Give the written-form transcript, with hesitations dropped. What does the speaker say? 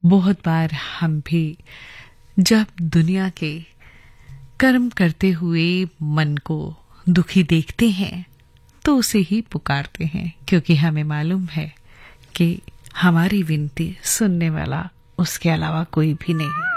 बहुत बार हम भी जब दुनिया के कर्म करते हुए मन को दुखी देखते हैं तो उसे ही पुकारते हैं, क्योंकि हमें मालूम है कि हमारी विनती सुनने वाला उसके अलावा कोई भी नहीं।